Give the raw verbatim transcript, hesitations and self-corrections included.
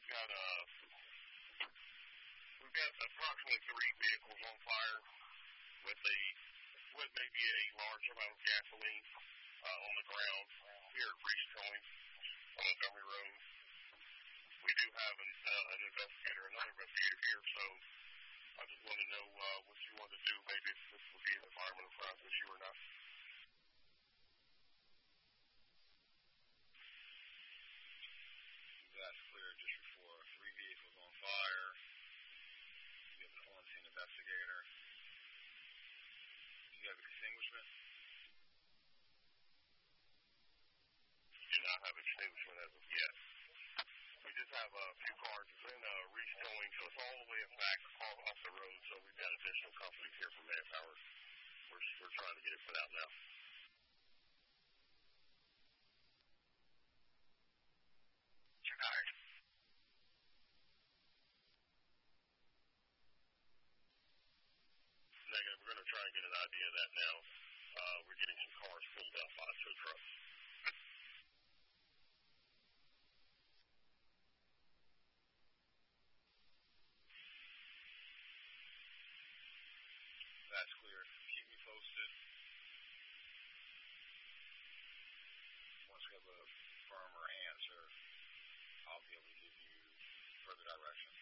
we've got uh, we've got approximately three vehicles on fire with a what may be a large amount of gasoline uh, on the ground here at Reese Towing on Montgomery Road. We do have an, uh, an investigator, another investigator here, so I just want to know uh, what you want to do. Maybe if this would be an environmental crime issue or not. That's clear. District four, three vehicles on fire. You have an on-scene investigator. Do you have extinguishment? Do not have extinguishment as of yet. We just have a few cars. It's in uh, Reese Towing, so it's all the way back off the road. So we've got additional companies here for manpower. We're we're trying to get it put out now. You're tired. Negative. We're going to try and get an idea of that now. Uh, we're getting some cars pulled up by tow trucks. That's clear. Keep me posted. Once we have a firmer answer, I'll be able to give you further direction.